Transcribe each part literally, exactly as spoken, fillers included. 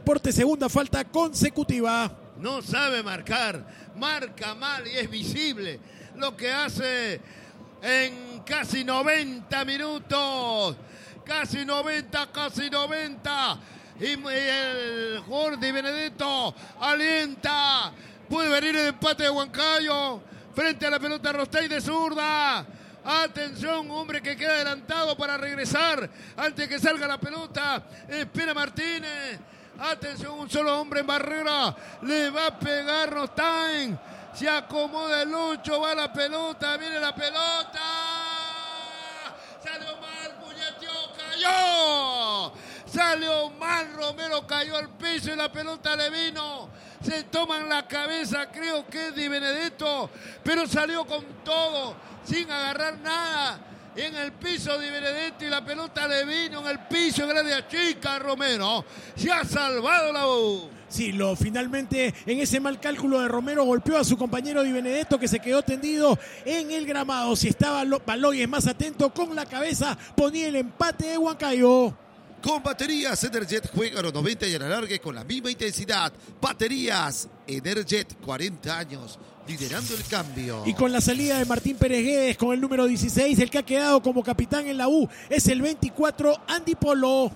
Deportes, segunda falta consecutiva. No sabe marcar, marca mal y es visible lo que hace en casi noventa minutos. Casi noventa, casi noventa. Y el jugador Di Benedetto alienta. Puede venir el empate de Huancayo frente a la pelota Rostay de zurda. Atención, hombre que queda adelantado para regresar antes que salga la pelota. Espera Martínez. Atención, un solo hombre en barrera. Le va a pegar Rostay. Se acomoda el Lucho. Va la pelota. Viene la pelota. Salió mal. Puñeteó. Cayó. Salió mal. Romero cayó al piso y la pelota le vino. Se toman la cabeza. Creo que es Di Benedetto. Pero salió con todo. Sin agarrar nada. En el piso Di Benedetto y la pelota le vino en el piso en área chica. Romero se ha salvado la U. Sí, lo, finalmente en ese mal cálculo de Romero golpeó a su compañero Di Benedetto, que se quedó tendido en el gramado. Si estaba Baloyes más atento con la cabeza, ponía el empate de Huancayo. Con baterías Energet juega a los noventa y a la larga con la misma intensidad. Baterías Energet, cuarenta años, liderando el cambio. Y con la salida de Martín Pérez Guedes con el número dieciséis, el que ha quedado como capitán en la U es el veinticuatro, Andy Polo.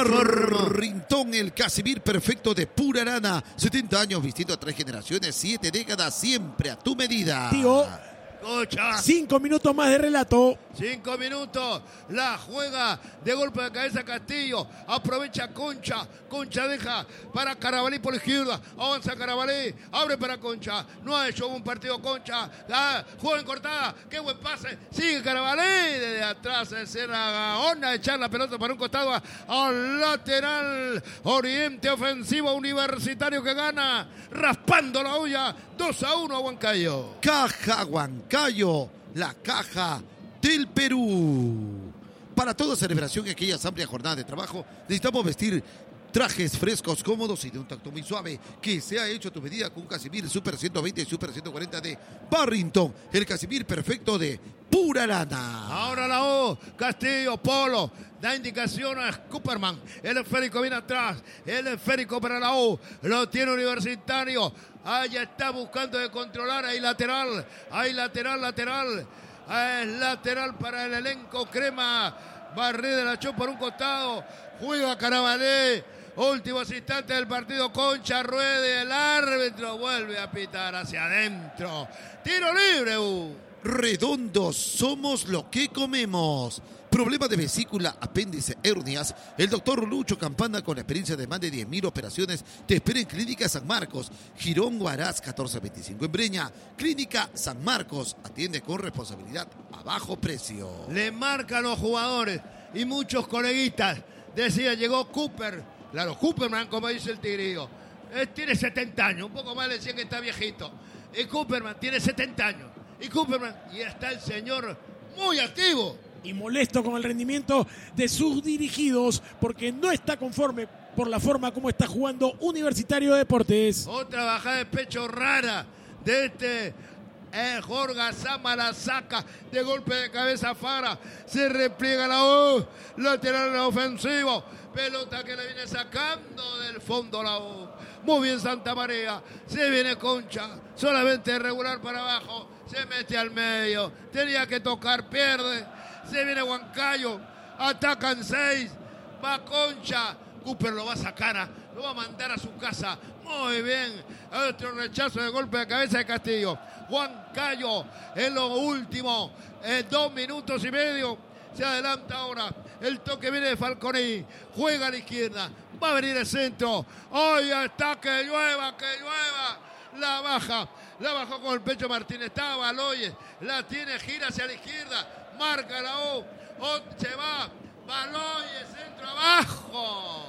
Barrintón, el Casimir perfecto de pura lana. setenta años vistiendo a tres generaciones, siete décadas, siempre a tu medida. Tío, Concha. Cinco minutos más de relato. Cinco minutos. La juega de golpe de cabeza Castillo. Aprovecha Concha. Concha deja para Carabalí por la izquierda. Avanza Carabalí. Abre para Concha. No ha hecho un partido Concha. La juega en cortada. Qué buen pase. Sigue Carabalí. Desde atrás es la Gaona de echar la pelota para un costado al lateral. Oriente ofensivo universitario que gana. Raspando la olla. dos a uno a Huancayo. Caja Huancayo, la caja del Perú. Para toda celebración y aquellas amplias jornadas de trabajo, necesitamos vestir trajes frescos, cómodos y de un tacto muy suave, que se ha hecho a tu medida con un Casimir Super ciento veinte y Super ciento cuarenta de Barrington, el Casimir perfecto de pura lana. Ahora la U, Castillo, Polo, da indicaciones a Cooperman, el esférico viene atrás, el esférico para la U, lo tiene Universitario, allá está buscando de controlar, hay lateral, hay lateral, lateral, es lateral para el elenco crema, Barré de la Chó por un costado, juega Carabalí. Últimos instantes del partido, Concha Ruede, el árbitro vuelve a pitar hacia adentro. Tiro libre, U. Redondos, somos lo que comemos. Problema de vesícula, apéndice, hernias. El doctor Lucho Campana, con experiencia de más de diez mil operaciones, te espera en Clínica San Marcos, Girón Huaraz catorce veinticinco en Breña. Clínica San Marcos, atiende con responsabilidad a bajo precio. Le marcan los jugadores y muchos coleguistas. Decía, llegó Cooper. Claro, Cooperman, como dice el tigrillo, eh, tiene setenta años, un poco más le decían que está viejito. Y Cooperman tiene setenta años. Y Cooperman, y está el señor muy activo. Y molesto con el rendimiento de sus dirigidos, porque no está conforme por la forma como está jugando Universitario de Deportes. Otra bajada de pecho rara de este eh, Jorge Sama, la saca de golpe de cabeza Fara. Se repliega la U, lateral ofensivo. Pelota que le viene sacando del fondo la U. Muy bien Santa María. Se viene Concha. Solamente regular para abajo. Se mete al medio. Tenía que tocar, pierde. Se viene Huancayo. Atacan seis. Va Concha. Cooper lo va a sacar. A, lo va a mandar a su casa. Muy bien. Otro rechazo de golpe de cabeza de Castillo. Huancayo en lo último. En dos minutos y medio. Se adelanta ahora. El toque viene de Falconi. Juega a la izquierda. Va a venir el centro. Hoy está que llueva, que llueva. La baja. La bajó con el pecho Martínez. Está Baloyes. La tiene, gira hacia la izquierda. Marca la U. O se va. Baloyes, centro abajo.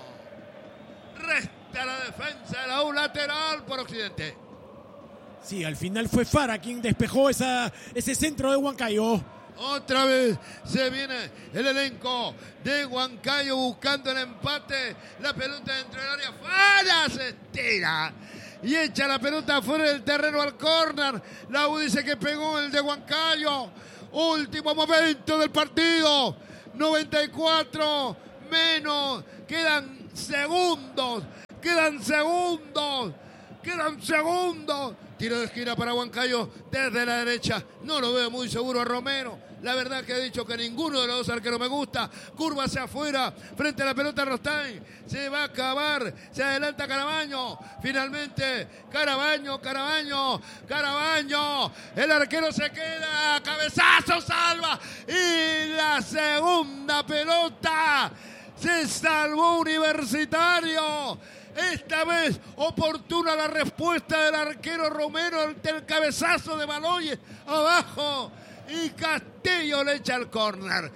Resta la defensa de la U. Lateral por Occidente. Sí, al final fue Fara quien despejó esa, ese centro de Huancayo. Otra vez se viene el elenco de Huancayo buscando el empate. La pelota dentro del área. Fara se estira y echa la pelota fuera del terreno al córner. La U dice que pegó el de Huancayo. Último momento del partido. noventa y cuatro menos. Quedan segundos. Quedan segundos. Quedan segundos. Tiro de esquina para Huancayo desde la derecha. No lo veo muy seguro a Romero. La verdad que he dicho que ninguno de los dos arqueros me gusta. Curva hacia afuera. Frente a la pelota Rostain. Se va a acabar. Se adelanta Carabaño. Finalmente Carabaño, Carabaño, Carabaño. El arquero se queda. Cabezazo, salva. Y la segunda pelota. Se salvó Universitario. Esta vez oportuna la respuesta del arquero Romero ante el cabezazo de Baloyes abajo y Castillo le echa el córner.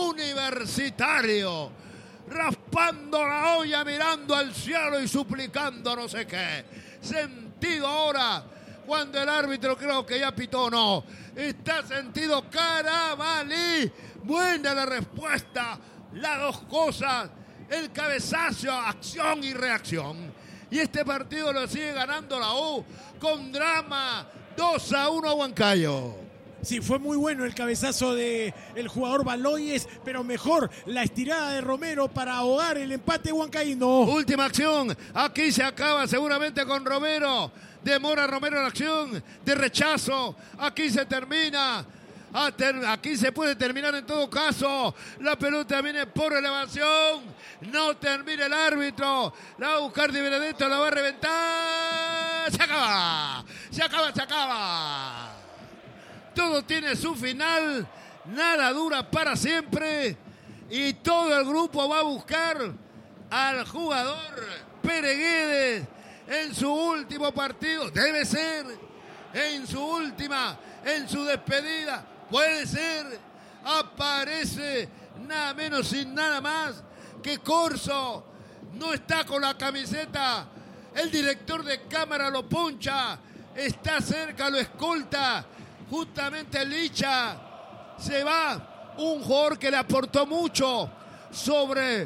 Universitario raspando la olla, mirando al cielo y suplicando no sé qué. Sentido ahora cuando el árbitro creo que ya pitó, no. Está sentido Carabalí. Buena la respuesta. Las dos cosas. El cabezazo, acción y reacción. Y este partido lo sigue ganando la U con drama. dos a uno a Huancayo. Sí, fue muy bueno el cabezazo del jugador Baloyes, pero mejor la estirada de Romero para ahogar el empate huancaíno. Última acción. Aquí se acaba seguramente con Romero. Demora Romero la acción de rechazo. Aquí se termina. Aquí se puede terminar en todo caso. La pelota viene por elevación. No termina el árbitro. La va a buscar Di Benedetto. La va a reventar. Se acaba. Se acaba, se acaba. Todo tiene su final. Nada dura para siempre. Y todo el grupo va a buscar al jugador Pérez Guedes en su último partido. Debe ser en su última, en su despedida. Puede ser, aparece nada menos y nada más que Corso. No está con la camiseta. El director de cámara lo poncha. Está cerca, lo escolta. Justamente Licha. Se va un jugador que le aportó mucho sobre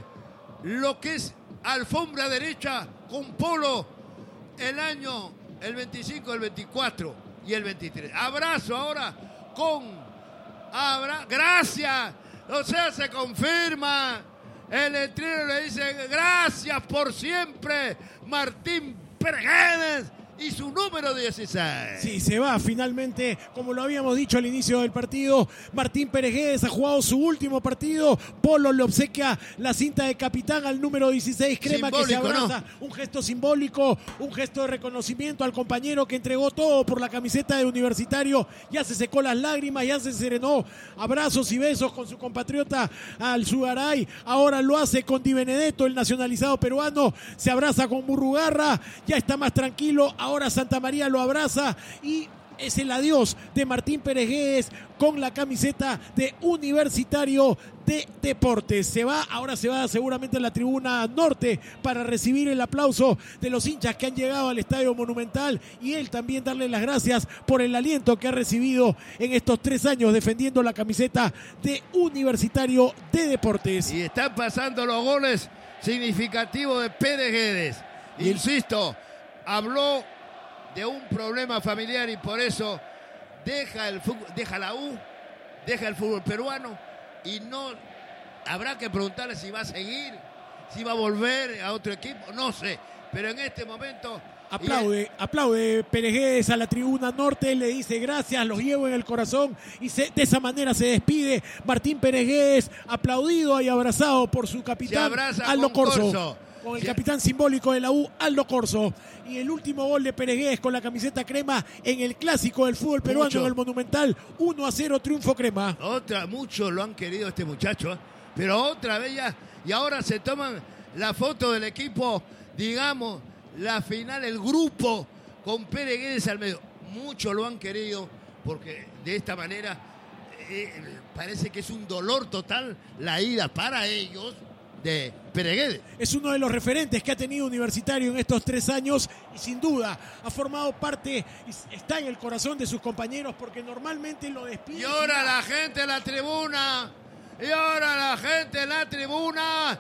lo que es alfombra derecha con Polo el año, el veinticinco, el veinticuatro y el veintitrés. Abrazo ahora con... Abra, gracias, o sea, se confirma. El letrero le dice gracias por siempre, Martín Pérez Guedes y su número dieciséis. Sí, se va finalmente, como lo habíamos dicho al inicio del partido. Martín Pérez Guedes ha jugado su último partido. Polo le obsequia la cinta de capitán al número dieciséis, Crema, simbólico, que se abraza, ¿no? Un gesto simbólico, un gesto de reconocimiento al compañero que entregó todo por la camiseta de Universitario. Ya se secó las lágrimas, ya se serenó. Abrazos y besos con su compatriota al Sugaray. Ahora lo hace con Di Benedetto, el nacionalizado peruano. Se abraza con Burrugarra, ya está más tranquilo. Ahora Santa María lo abraza y es el adiós de Martín Pérez Guedes con la camiseta de Universitario de Deportes. Se va, ahora se va seguramente a la tribuna norte para recibir el aplauso de los hinchas que han llegado al Estadio Monumental y él también darle las gracias por el aliento que ha recibido en estos tres años defendiendo la camiseta de Universitario de Deportes. Y están pasando los goles significativos de Pérez Guedes. Insisto, habló de un problema familiar y por eso deja el fútbol, deja la U, deja el fútbol peruano y no habrá que preguntarle si va a seguir, si va a volver a otro equipo, no sé, pero en este momento aplaude, él... aplaude Pérez Guedes a la tribuna norte, le dice gracias, los llevo en el corazón y se, de esa manera se despide Martín Pérez Guedes, aplaudido y abrazado por su capitán Aldo Corso. Corso. Con el capitán simbólico de la U, Aldo Corso. Y el último gol de Pérez Guedes con la camiseta crema en el clásico del fútbol peruano, mucho. En el Monumental. uno a cero, triunfo crema. Otra, muchos lo han querido este muchacho, ¿eh? Pero otra vez ya, y ahora se toman la foto del equipo, digamos, la final, el grupo, con Pérez Guedes al medio. Muchos lo han querido, porque de esta manera eh, parece que es un dolor total la ida para ellos de Pérez Guedes. Es uno de los referentes que ha tenido Universitario en estos tres años y sin duda ha formado parte, está en el corazón de sus compañeros porque normalmente lo despiden. Y ahora la gente en la tribuna, y ahora la gente en la tribuna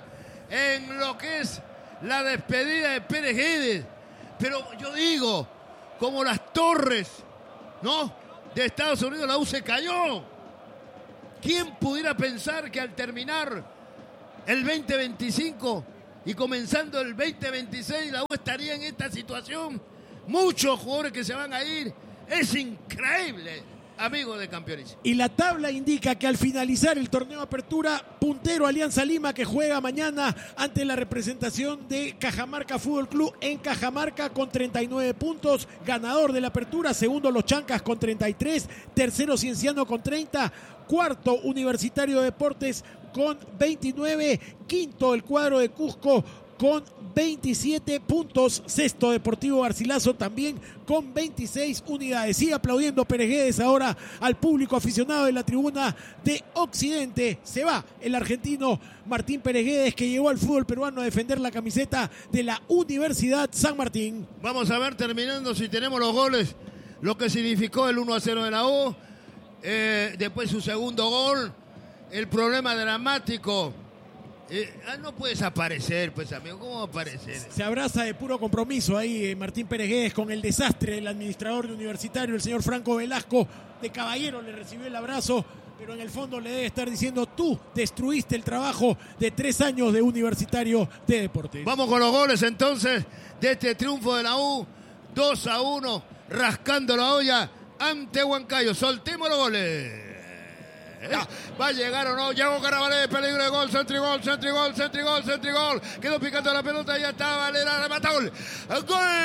en lo que es la despedida de Pérez Guedes. Pero yo digo, como las torres, ¿no?, de Estados Unidos, la U se cayó. ¿Quién pudiera pensar que al terminar el veinte veinticinco y comenzando el veinte veintiséis la U estaría en esta situación. Muchos jugadores que se van a ir. Es increíble, amigo de Campeones. Y la tabla indica que al finalizar el torneo Apertura, puntero Alianza Lima, que juega mañana ante la representación de Cajamarca Fútbol Club en Cajamarca con treinta y nueve puntos, ganador de la Apertura. Segundo Los Chancas con treinta y tres, tercero Cienciano con treinta, cuarto Universitario de Deportes con veintinueve, quinto el cuadro de Cusco con veintisiete puntos, sexto Deportivo Garcilaso también con veintiséis unidades. Sigue aplaudiendo Pérez Guedes ahora al público aficionado de la tribuna de Occidente. Se va el argentino Martín Pérez Guedes, que llegó al fútbol peruano a defender la camiseta de la Universidad San Martín. Vamos a ver, terminando, si tenemos los goles, lo que significó el uno a cero de la U, eh, después su segundo gol, el problema dramático. Eh, ah, no puedes aparecer, pues, amigo. ¿Cómo va a aparecer? Se abraza de puro compromiso ahí eh, Martín Pérez Guedes con el desastre del administrador de Universitario, el señor Franco Velasco. De caballero le recibió el abrazo, pero en el fondo le debe estar diciendo: tú destruiste el trabajo de tres años de Universitario de Deportes. Vamos con los goles entonces de este triunfo de la U. dos a uno, rascando la olla ante Huancayo. Soltemos los goles. Va a llegar o no, llegó Carabalé, peligro de gol, centrigol, centrigol, centrigol, centrigol, quedó picando la pelota, ya está Valera, remató, gol.